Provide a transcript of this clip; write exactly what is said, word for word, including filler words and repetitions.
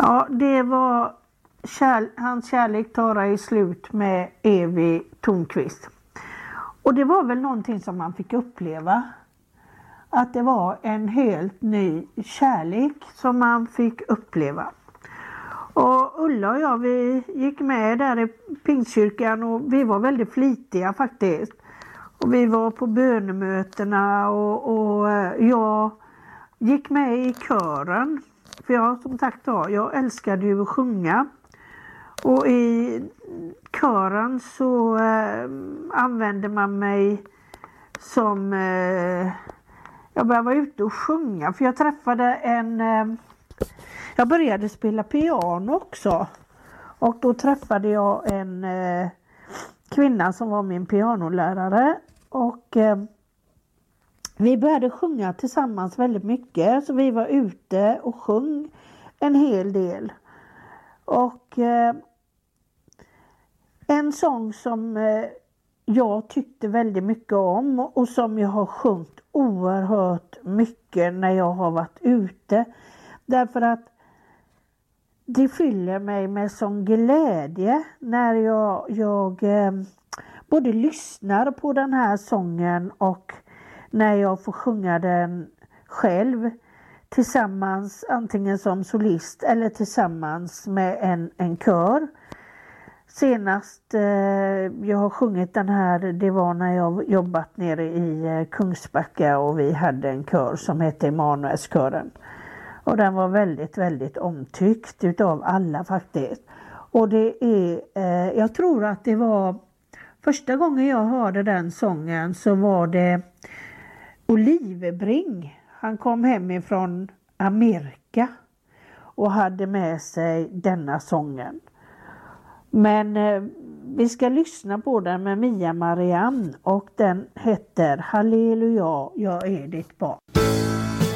Ja, det var kär, hans kärlek tar i slut med Evi Thörnqvist. Och det var väl någonting som man fick uppleva. Att det var en helt ny kärlek som man fick uppleva. Och Ulla och jag, vi gick med där i Pingstkyrkan och vi var väldigt flitiga faktiskt. Och vi var på bönemötena och, och jag gick med i kören. För jag som sagt då, jag älskade ju att sjunga. Och i kören så eh, använde man mig som... Eh, jag började vara ute och sjunga. För jag träffade en... Eh, jag började spela piano också. Och då träffade jag en eh, kvinna som var min pianolärare. Och eh, vi började sjunga tillsammans väldigt mycket. Så vi var ute och sjöng en hel del. Och eh, en sång som eh, jag tyckte väldigt mycket om. Och som jag har sjungit oerhört mycket när jag har varit ute. Därför att det fyller mig med sån glädje när jag, jag eh, både lyssnar på den här sången och när jag får sjunga den själv tillsammans, antingen som solist eller tillsammans med en, en kör. Senast eh, jag har sjungit den här, det var när jag jobbat nere i eh, Kungsbacka och vi hade en kör som hette Emanuelskören. Och den var väldigt, väldigt omtyckt utav alla faktiskt. Och det är, eh, jag tror att det var första gången jag hörde den sången så var det Olivebring. Han kom hemifrån Amerika och hade med sig denna sången. Men eh, vi ska lyssna på den med Mia Marianne och den heter Halleluja, jag är ditt barn.